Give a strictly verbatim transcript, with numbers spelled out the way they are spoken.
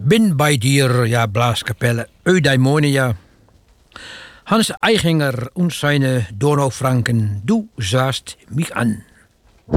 Bin bei dir, ja, Blaskapelle, Eudaimonia. Hans Eichinger und seine Donaufranken, du sahst mich an.